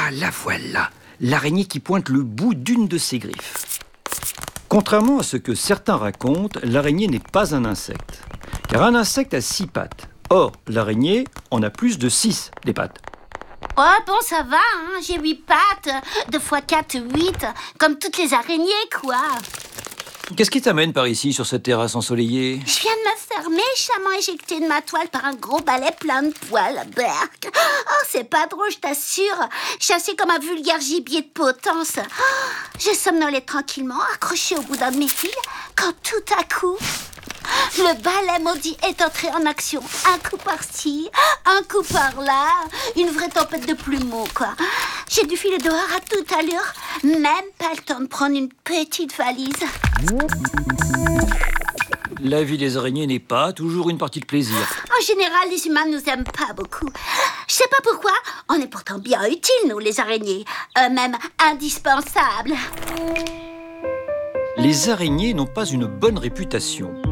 la voilà, l'araignée qui pointe le bout d'une de ses griffes. Contrairement à ce que certains racontent, l'araignée n'est pas un insecte. Car un insecte a 6 pattes. Or, l'araignée en a plus de 6, des pattes. Oh bon, ça va, hein, j'ai 8 pattes. 2 x 4, 8. Comme toutes les araignées, quoi. Qu'est-ce qui t'amène par ici, sur cette terrasse ensoleillée? Je viens de me faire méchamment éjecter de ma toile par un gros balai plein de poils. Berk. Oh, c'est pas drôle, je t'assure. Chassé comme un vulgaire gibier de potence. Oh, je somnolais tranquillement, accroché au bout d'un de mes fils, quand tout à coup... le balai maudit est entré en action. Un coup par-ci, un coup par-là. Une vraie tempête de plumeaux, quoi. J'ai dû filer dehors à toute allure. Même pas le temps de prendre une petite valise. La vie des araignées n'est pas toujours une partie de plaisir. En général, les humains ne nous aiment pas beaucoup. Je sais pas pourquoi. On est pourtant bien utiles, nous, les araignées. Même indispensables. Les araignées n'ont pas une bonne réputation.